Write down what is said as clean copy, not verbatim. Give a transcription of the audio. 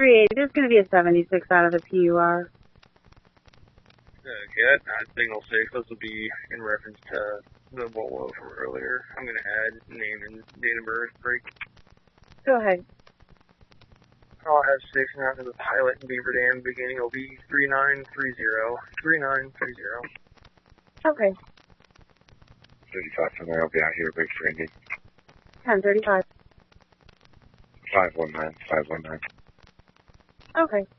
38. There's going to be a 76 out of the PUR. Okay, that signal 6. This will be in reference to the Volvo from earlier. I'm going to add name and date of birth break. Go ahead. I'll have 6 now to the pilot in Beaver Dam. Beginning will be 3930. 3930. Okay. 35 from there. I'll be out here. Wait for Indy. 1035. 519. 519. Okay.